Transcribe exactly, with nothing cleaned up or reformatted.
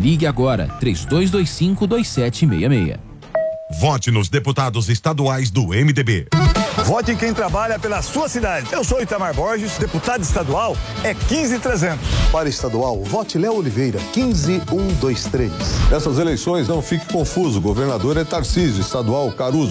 Ligue agora, três dois dois cinco, dois sete seis seis. Vote nos deputados estaduais do M D B. Vote em quem trabalha pela sua cidade. Eu sou Itamar Borges, deputado estadual é quinze trezentos. Para estadual, vote Léo Oliveira, quinze um dois três. Essas eleições não fique confuso, governador é Tarcísio, estadual Caruso.